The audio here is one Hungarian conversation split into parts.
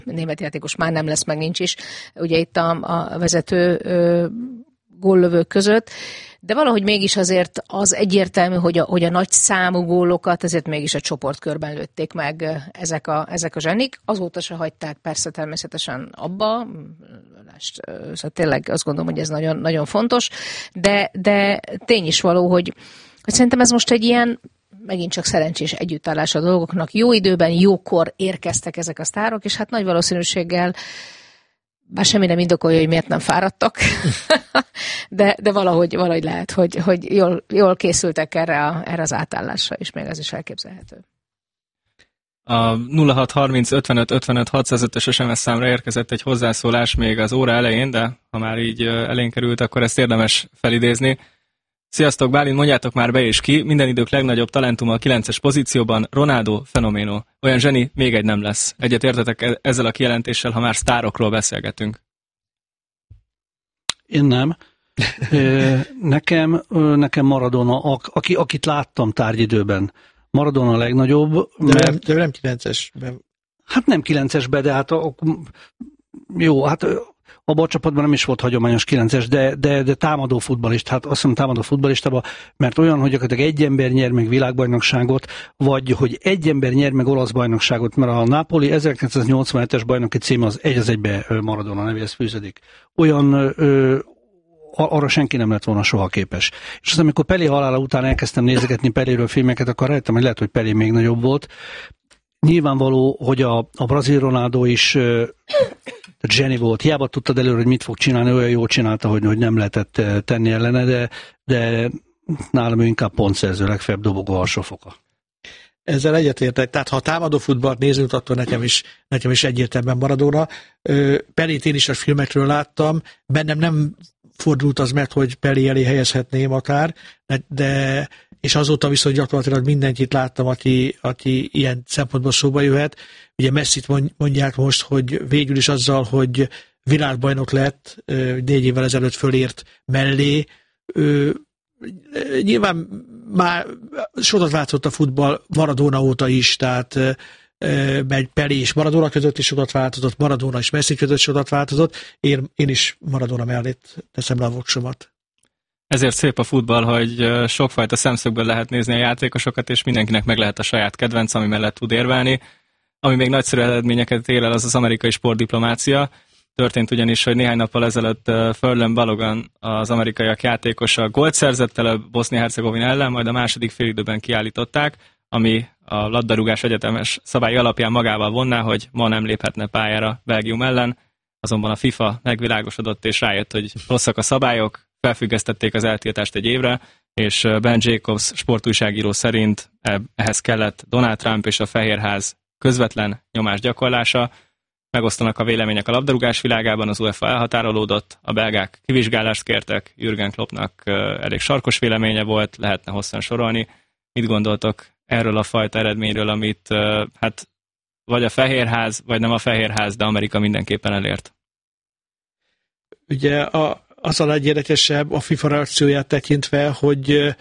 német játékos már nem lesz, meg nincs is, ugye itt a vezető góllövők között, de valahogy mégis azért az egyértelmű, hogy a nagy számú gólokat azért mégis a csoportkörben lőtték meg ezek a zsenik. Azóta se hagyták persze természetesen abba, szóval tényleg azt gondolom, hogy ez nagyon, nagyon fontos, de tény is való, hogy szerintem ez most egy ilyen megint csak szerencsés együttállás a dolgoknak. Jó időben, jókor érkeztek ezek a sztárok, és hát nagy valószínűséggel bár semmi nem indokolja, hogy miért nem fáradtak, de valahogy lehet, hogy jól készültek erre az átállásra, és még ez is elképzelhető. A 0630 55 55 605-ös SMS számra érkezett egy hozzászólás még az óra elején, de ha már így elén került, akkor ezt érdemes felidézni. Sziasztok, Bálint, mondjátok már be és ki, minden idők legnagyobb talentuma a 9-es pozícióban, Ronaldo fenomeno. Olyan zseni még egy nem lesz. Egyet értetek ezzel a kijelentéssel, ha már sztárokról beszélgetünk? Én nem. Nekem Maradona, akit láttam tárgyidőben, Maradona a legnagyobb. De nem 9-esben. Hát nem 9-esben, de hát jó, hát abban a csapatban nem is volt hagyományos 9-es, de támadó futballista, hát azt hiszem támadó futballistában, mert olyan, hogy gyakorlatilag egy ember nyer meg világbajnokságot, vagy hogy egy ember nyer meg olasz bajnokságot, mert a Napoli 1987-es bajnoki cím az egy az egybe Maradona nevéhez fűződik. Olyan arra senki nem lett volna soha képes. És az, amikor Pelé halála után elkezdtem nézegetni Peléről filmeket, akkor rájöttem, hogy lehet, hogy Pelé még nagyobb volt. Nyilvánvaló, hogy a brazil Ronaldo is zseni volt. Hiába tudtad előre, hogy mit fog csinálni, olyan jól csinálta, hogy nem lehetett tenni ellene, de nálam ő inkább pontszerző, legfeljebb dobogó alsófoka. Ezzel egyetértek. Tehát ha a támadó futballt nézünk, akkor nekem is egyértelműen Maradona. Pelét én is a filmekről láttam. Bennem nem fordult az meg, hogy Pelé elé helyezhetném akár, de és azóta viszont gyakorlatilag mindenkit láttam, aki ilyen szempontból szóba jöhet. Ugye Messit mondják most, hogy végül is azzal, hogy világbajnok lett, 4 évvel ezelőtt fölért mellé, nyilván már sokat változott a futball Maradona óta is, tehát Pelé és Maradona között is sokat változott, Maradona és Messi között sokat változott, én is Maradona mellett teszem le a voksomat. Ezért szép a futball, hogy sokfajta szemszögből lehet nézni a játékosokat, és mindenkinek meg lehet a saját kedvenc, ami mellett tud érvelni. Ami még nagyszerű eredményeket ér el, az az amerikai sportdiplomácia. Történt ugyanis, hogy néhány nappal ezelőtt Furlan Balogan, az amerikaiak játékosa gólt szerzett el Bosznia-Hercegovina ellen, majd a második félidőben kiállították, ami a labdarúgás egyetemes szabály alapján magával vonná, hogy ma nem léphetne pályára Belgium ellen, azonban a FIFA megvilágosodott és rájött, hogy rosszak a szabályok, felfüggesztették az eltiltást egy évre, és Ben Jacobs sportújságíró szerint ehhez kellett Donald Trump és a Fehérház közvetlen nyomásgyakorlása. Megosztanak a vélemények a labdarúgás világában, az UEFA elhatárolódott, a belgák kivizsgálást kértek, Jürgen Kloppnak elég sarkos véleménye volt, lehetne hosszan sorolni. Mit gondoltok erről a fajta eredményről, amit hát vagy a Fehérház, vagy nem a Fehérház, de Amerika mindenképpen elért? Ugye az a legérdekesebb a FIFA reakcióját tekintve, hogy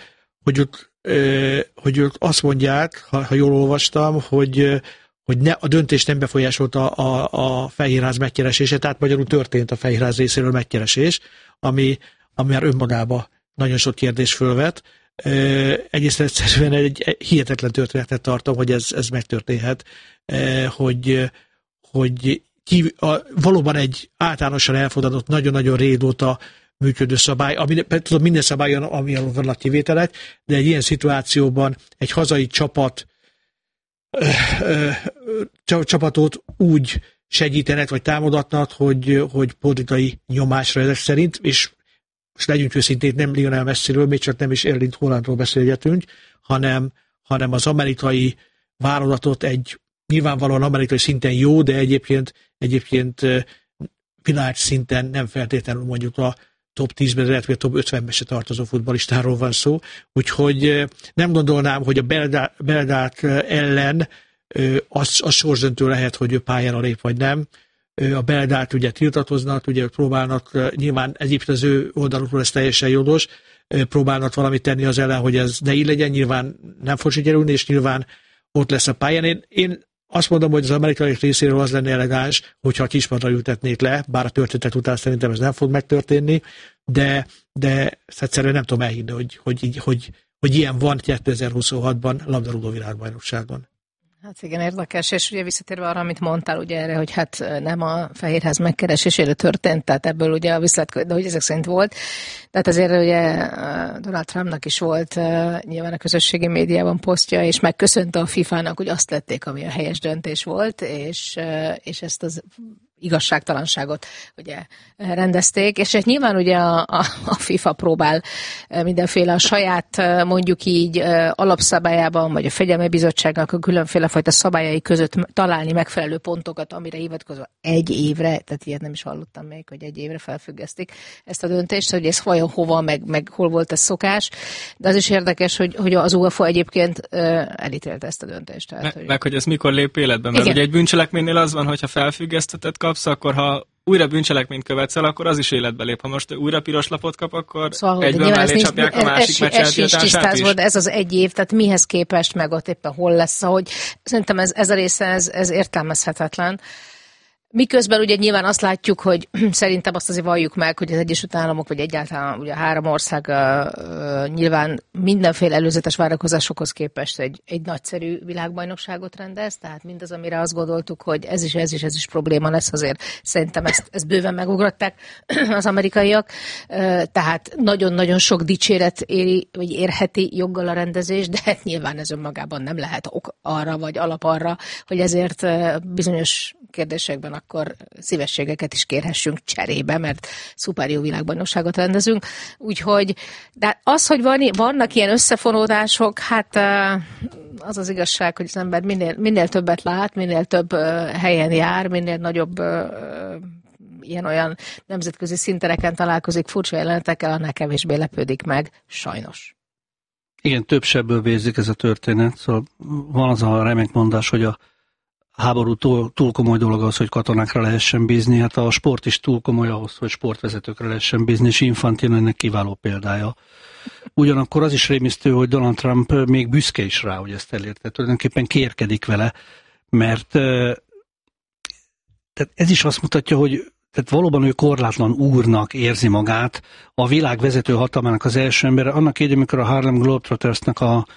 ők azt mondják, ha jól olvastam, hogy a döntés nem befolyásolta a Fehérház megkeresése, tehát magyarul történt a Fehérház részéről megkeresés, ami már önmagában nagyon sok kérdés fölvet. Egészen egyszerűen egy hihetetlen történetet tartom, hogy ez megtörténhet, hogy valóban egy általánosan elfogadott, nagyon-nagyon régóta működő szabály, tudom, minden szabályon, ami vannak kivételek, de egy ilyen szituációban egy hazai csapatot úgy segítenek, vagy támogatnak, hogy politikai nyomásra ezek szerint, és most legyünk őszintén, nem Lionel Messiről, még csak nem is Erling Haalandról beszélgetünk, hanem az amerikai vállalatot egy nyilvánvalóan amerikai szinten jó, de egyébként világszinten nem feltétlenül mondjuk a top 10-ben, illetve a top 50-ben se tartozó futballistáról van szó. Úgyhogy nem gondolnám, hogy a belgák ellen az sorsdöntő lehet, hogy ő pályára lép, vagy nem. A belgák ugye tiltatoznak, ugye próbálnak, nyilván egyébként az ő oldalukról ez teljesen jogos, próbálnak valamit tenni az ellen, hogy ez ne így legyen, nyilván nem fog sikerülni, és nyilván ott lesz a pályán. Én azt mondom, hogy az amerikai részéről az lenne elegáns, hogyha a kispadra ültetnék le, bár a történetet után szerintem ez nem fog megtörténni, de egyszerűen nem tudom elhinni, hogy ilyen van 2026-ban labdarúgó világbajnokságon. Hát igen, érdekes, és ugye visszatérve arra, amit mondtál, ugye erre, hogy hát nem a Fehérház megkeresésére történt, tehát ebből ugye a viszlet, de hogy ezek szerint volt. Tehát azért ugye Donald Trumpnak is volt nyilván a közösségi médiában posztja, és megköszönte a FIFA-nak, hogy azt tették, ami a helyes döntés volt, és ezt az igazságtalanságot ugye rendezték, és hát nyilván ugye a FIFA próbál mindenféle a saját mondjuk így alapszabályában, vagy a Fegyelmi Bizottságnak a különféle fajta szabályai között találni megfelelő pontokat, amire hivatkozva 1 évre, tehát ilyet nem is hallottam még, hogy 1 évre felfüggesztik ezt a döntést, hogy ez vajon hova, meg hol volt ez szokás, de az is érdekes, hogy az UEFA egyébként elítélte ezt a döntést. Tehát, meg hogy ez mikor lép életbe, mert ugye egy bűncselekménynél az van, hogyha felfüggesztetet kapsz, akkor ha újra bűncselekményt követsz el, akkor az is életbe lép. Ha most újra piros lapot kap, akkor szóval, egyből mellé csapják a másik meccs eltiltását is. Ez az 1 év, tehát mihez képest, meg ott éppen hol lesz, ahogy szerintem ez a része, ez értelmezhetetlen. Miközben ugye nyilván azt látjuk, hogy szerintem azt azért valljuk meg, hogy az Egyesült Államok, vagy egyáltalán ugye 3 ország nyilván mindenféle előzetes várakozásokhoz képest egy nagyszerű világbajnokságot rendez, tehát mindaz, amire azt gondoltuk, hogy ez is probléma lesz, azért szerintem ezt bőven megugrották az amerikaiak, tehát nagyon-nagyon sok dicséret éri, vagy érheti joggal a rendezés, de nyilván ez önmagában nem lehet ok arra, vagy alap arra, hogy ezért bizonyos kérdésekben akkor szívességeket is kérhessünk cserébe, mert szuper jó világbajnokságot rendezünk. Úgyhogy, de az, hogy vannak ilyen összefonódások, hát az az igazság, hogy az ember minél többet lát, minél több helyen jár, minél nagyobb ilyen-olyan nemzetközi szintereken találkozik furcsa jelenetekkel, annál kevésbé lepődik meg, sajnos. Igen, több sebből vérzik ez a történet. Szóval van az a remek mondás, hogy a háború túl komoly dolog az, hogy katonákra lehessen bízni, hát a sport is túl komoly ahhoz, hogy sportvezetőkre lehessen bízni, és Infantino ennek kiváló példája. Ugyanakkor az is rémisztő, hogy Donald Trump még büszke is rá, hogy ezt elérte. Tulajdonképpen kérkedik vele, mert tehát ez is azt mutatja, hogy tehát valóban ő korlátlan úrnak érzi magát, a világ vezető hatalmának az első embere. Annak idején, amikor a Harlem Globetrottersnek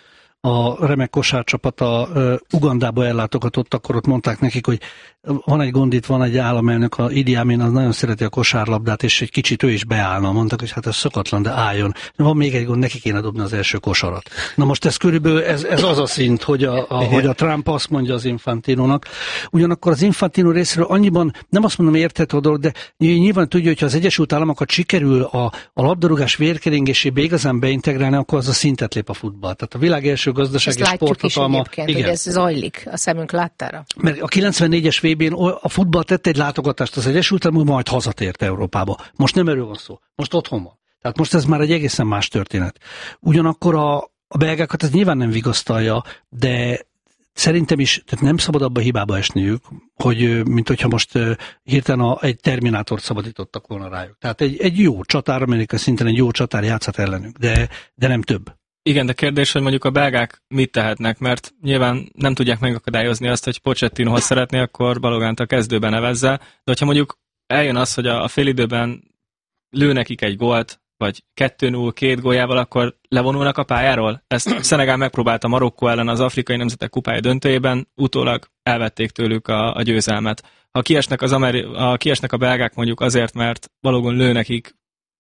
a remek kosárcsapata Ugandába ellátogatott, akkor ott mondták nekik, hogy van egy gond itt, van egy államelnök, a Idi Amin, az nagyon szereti a kosárlabdát, és egy kicsit ő is beállna. Mondtak, hogy hát ez szokatlan, de álljon. Van még egy gond, neki kéne dobni az első kosarat. Na most ez körülbelül ez az a szint, hogy a Trump azt mondja az Infantinónak. Ugyanakkor az Infantino részéről annyiban, nem azt mondom érthető a dolog, de nyilván tudja, hogy ha az Egyesült Államokat sikerül a labdarúgás vérkeringésébe igazán beintegrálni, akkor az a szintet lép a futball. Tehát a világ első gazdasági sporthatalma. Hogy ez zajlik a szemünk láttára. Mert a 94-es VB-n a futball tette egy látogatást az Egyesült Államok, majd hazatért Európába. Most nem erről van szó. Most otthon van. Tehát most ez már egy egészen más történet. Ugyanakkor a belgákat ez nyilván nem vigasztalja, de szerintem is tehát nem szabad abba a hibába esniük, hogy mint hogyha most hirtelen egy terminátort szabadítottak volna rájuk. Tehát egy jó csatár, amerikai szinten egy jó csatár játszhat ellenük, de nem több. Igen, de kérdés, hogy mondjuk a belgák mit tehetnek, mert nyilván nem tudják megakadályozni azt, hogy Pochettinohoz szeretné, akkor Balogánt a kezdőben nevezze, de hogyha mondjuk eljön az, hogy a félidőben lő nekik egy gólt, vagy 2-0, 2 góljával, akkor levonulnak a pályáról? Ezt Szenegál megpróbálta Marokkó ellen az Afrikai Nemzetek Kupája döntőjében, utólag elvették tőlük a győzelmet. Ha kiesnek a belgák mondjuk azért, mert Balogun lő nekik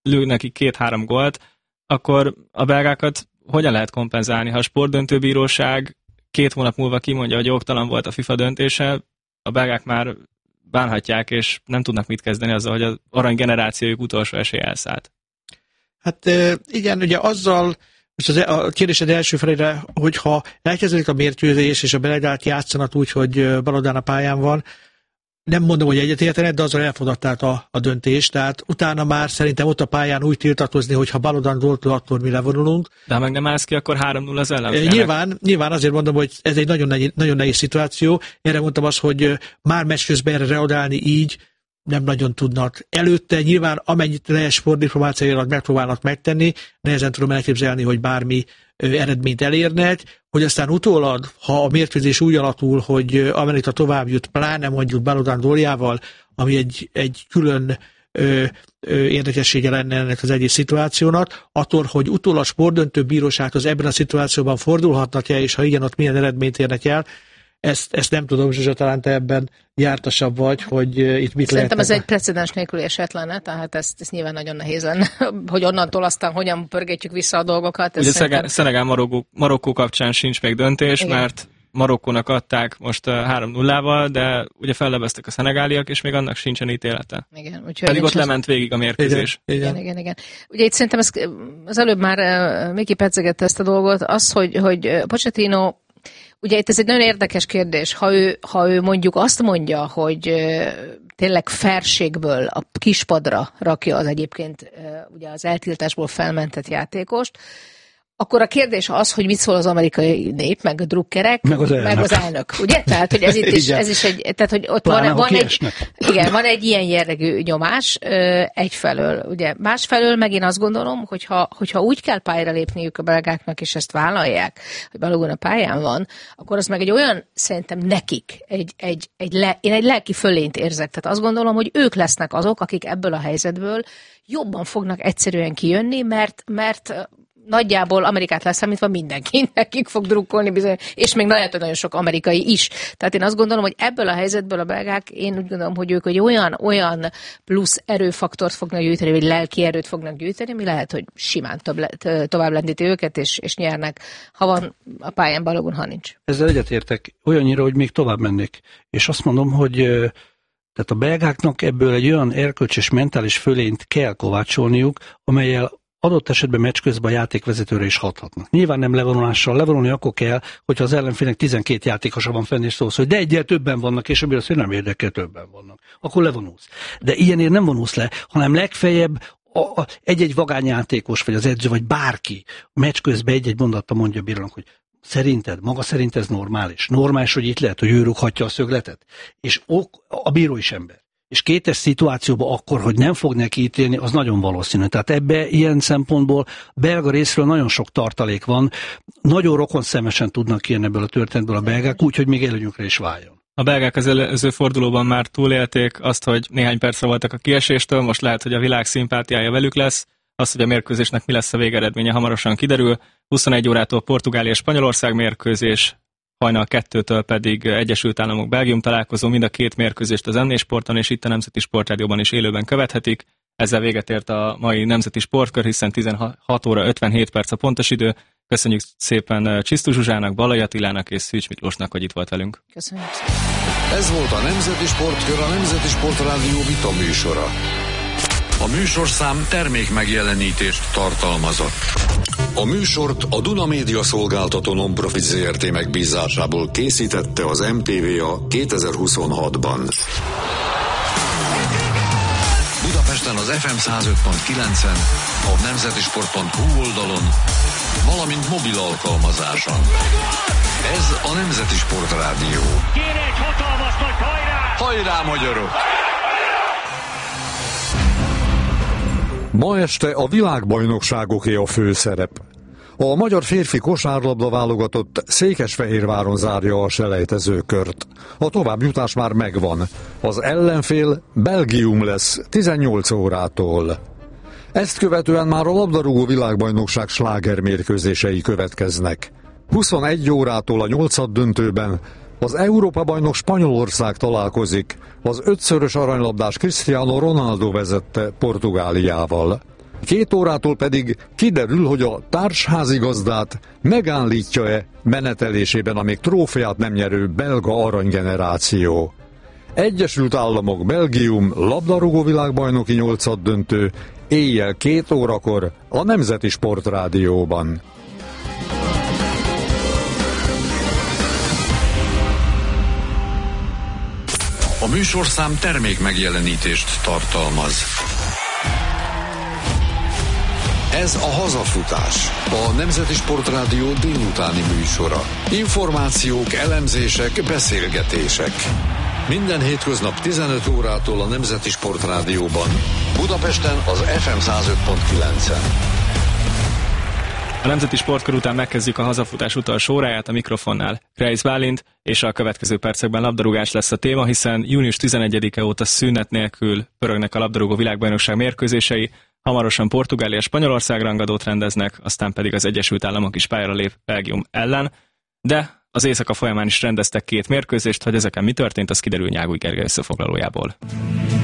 2-3 gólt, akkor a belgákat hogyan lehet kompenzálni? Ha a sportdöntőbíróság 2 hónap múlva kimondja, hogy jogtalan volt a FIFA döntése, a belgák már bánhatják, és nem tudnak mit kezdeni azzal, hogy az arany generációjuk utolsó esély elszállt. Hát igen, ugye azzal, most a kérdésed első felére, hogyha elkezdődik a mérkőzés, és a belgák játszanak úgy, hogy Balogán a pályán van, nem mondom, hogy egyetértenek, de azzal elfogadták a döntést, tehát utána már szerintem ott a pályán úgy tiltakozni, hogy ha Balogan gólt lő, akkor mi levonulunk. De ha meg nem állsz ki, akkor 3-0 az ellenfélnek. Nyilván azért mondom, hogy ez egy nagyon nehéz szituáció. Erre mondtam azt, hogy már meccs közben erre reagálni így nem nagyon tudnak. Előtte nyilván amennyit lehet sportdiplomáciailag megpróbálnak megtenni, nehezen tudom elképzelni, hogy bármi eredményt elérnek, hogy aztán utólag, ha a mérkőzés úgy alakul, hogy Amerika tovább jut, pláne mondjuk Balogun góljával, ami egy külön érdekessége lenne ennek az egész szituációnak, attól, hogy utólag sportdöntő bírósághoz ebben a szituációban fordulhatnak-e, és ha igen, ott milyen eredményt érnek el, ezt nem tudom, Zsuzsa, talán te ebben jártasabb vagy, hogy itt mit Szerintem ez lehet. egy precedens nélküli eset lenne, tehát ez nyilván nagyon nehéz lenne, hogy onnantól aztán hogyan pörgetjük vissza a dolgokat. Ugye Szenegál-Marokkó kapcsán sincs még döntés, igen. Mert Marokkónak adták most 3-0-val, de ugye fellebeztek a szenegáliak, és még annak sincsen ítélete. Igen, pedig ott lement végig a mérkőzés. Igen. Ugye itt szerintem az előbb már Miki pedzegette ezt a dolgot, az, hogy Pochettino, ugye itt ez egy nagyon érdekes kérdés, ha ő mondjuk azt mondja, hogy tényleg fairségből a kispadra rakja az egyébként ugye az eltiltásból felmentett játékost, akkor a kérdés az, hogy mit szól az amerikai nép, meg a drukkerek, meg az elnök, ugye? Tehát, hogy ez is egy, tehát, hogy ott van egy ilyen jellegű nyomás egyfelől, ugye. Másfelől meg én azt gondolom, hogyha úgy kell pályára lépniük a belgáknak, és ezt vállalják, hogy Balogun a pályán van, akkor az meg egy olyan, szerintem nekik, én egy lelki fölényt érzek. Tehát azt gondolom, hogy ők lesznek azok, akik ebből a helyzetből jobban fognak egyszerűen kijönni, mert nagyjából Amerikát leszámítva mindenki nekik fog drukkolni bizony, és még nagyon sok amerikai is. Tehát én azt gondolom, hogy ebből a helyzetből a belgák, én úgy gondolom, hogy ők egy olyan plusz erőfaktort fognak gyűjteni, vagy lelki erőt fognak gyűjteni, ami lehet, hogy simán tovább lendíti őket, és nyernek, ha van a pályán Balogun, ha nincs. Ezzel egyetértek olyannyira, hogy még tovább mennék. És azt mondom, hogy tehát a belgáknak ebből egy olyan erkölcs és mentális fölényt kell kovácsolniuk, amellyel adott esetben meccs közben a játékvezetőre is hathatnak. Nyilván nem levonulással, levonulni akkor kell, hogyha az ellenfélnek 12 játékosa van fenn, és szólsz, hogy de egyel többen vannak, és amire azt, hogy nem érdekel, többen vannak. Akkor levonulsz. De ilyenért nem vonulsz le, hanem legfeljebb egy-egy vagányjátékos, vagy az edző, vagy bárki meccs közben egy-egy mondattal mondja a bírónak, hogy maga szerint ez normális. Normális, hogy itt lehet, hogy ő rúghatja a szögletet. És a bíró is ember. És kétes szituációban akkor, hogy nem fog neki ítélni, az nagyon valószínű. Tehát ebbe ilyen szempontból belga részről nagyon sok tartalék van. Nagyon rokonszemesen tudnak kijönni ebből a történetből a belgák, úgyhogy még előnyünkre is váljon. A belgák az előző fordulóban már túlélték azt, hogy néhány percre voltak a kieséstől, most lehet, hogy a világ szimpátiája velük lesz. Az, hogy a mérkőzésnek mi lesz a végeredménye, hamarosan kiderül. 21 órától Portugália és Spanyolország mérkőzés, hajnal 2-től pedig Egyesült Államok-Belgium találkozó, mind a két mérkőzést az MN Sporton és itt a Nemzeti Sportrádióban is élőben követhetik. Ezzel véget ért a mai Nemzeti Sportkör, hiszen 16 óra 57 perc a pontos idő. Köszönjük szépen Csisztu Zsuzsának, Ballai Attilának és Szűcs Miklósnak, hogy itt volt velünk. Köszönjük szépen. Ez volt a Nemzeti Sportkör, a Nemzeti Sportrádió vita műsora. A műsorszám termékmegjelenítést tartalmazott. A műsort a Duna Média Szolgáltató Non-Profit Zrt. Megbízásából készítette az MTVA 2026-ban. Budapesten az FM 105.9-en, a nemzetisport.hu oldalon, valamint mobil alkalmazáson. Ez a Nemzeti Sportrádió. Kéne egy hatalmas nagy hajrá! Hajrá, magyarok! Ma este a világbajnokságoké a főszerep. A magyar férfi kosárlabda válogatott Székesfehérváron zárja a selejtezőkört. A továbbjutás már megvan. Az ellenfél Belgium lesz 18 órától. Ezt követően már a labdarúgó világbajnokság slágermérkőzései következnek. 21 órától a 8-döntőben az Európa-bajnok Spanyolország találkozik az 5-szörös aranylabdás Cristiano Ronaldo vezette Portugáliával. 2 órától pedig kiderül, hogy a társházigazdát megállítja-e menetelésében a még trófeát nem nyerő belga aranygeneráció. Egyesült Államok, Belgium, labdarúgó világbajnoki 8-döntő, éjjel 2 órakor a Nemzeti Sportrádióban. A műsorszám termékmegjelenítést tartalmaz. Ez a Hazafutás, a Nemzeti Sportrádió délutáni műsora. Információk, elemzések, beszélgetések. Minden hétköznap 15 órától a Nemzeti Sportrádióban. Budapesten az FM 105.9-en. A Nemzeti Sportkör után megkezdjük a hazafutás utolsó óráját, a mikrofonnál Kreisz Bálint, és a következő percekben labdarúgás lesz a téma, hiszen június 11-e óta szünet nélkül pörögnek a labdarúgó világbajnokság mérkőzései, hamarosan Portugália és Spanyolország rangadót rendeznek, aztán pedig az Egyesült Államok is pályára lép Belgium ellen, de az éjszaka folyamán is rendeztek 2 mérkőzést, hogy ezeken mi történt, az kiderül Nyáguly Gergely összefoglalójából.